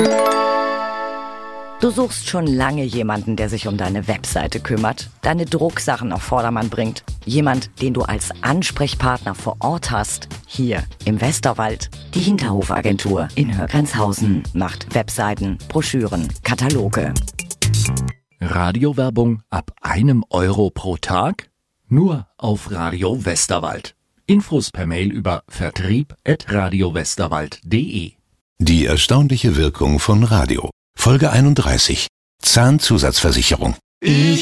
Du suchst schon lange jemanden, der sich um deine Webseite kümmert, deine Drucksachen auf Vordermann bringt. Jemand, den du als Ansprechpartner vor Ort hast. Hier im Westerwald. Die Hinterhofagentur in Högrenzhausen macht Webseiten, Broschüren, Kataloge. Radiowerbung ab €1 pro Tag? Nur auf Radio Westerwald. Infos per Mail über vertrieb@radiowesterwald.de. Die erstaunliche Wirkung von Radio. Folge 31. Zahnzusatzversicherung.